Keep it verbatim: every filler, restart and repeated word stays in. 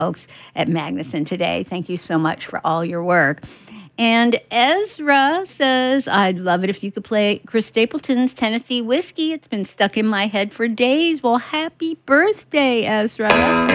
folks at Magnuson today. Thank you so much for all your work. And Ezra says, I'd love it if you could play Chris Stapleton's Tennessee Whiskey. It's been stuck in my head for days. Well, happy birthday, Ezra.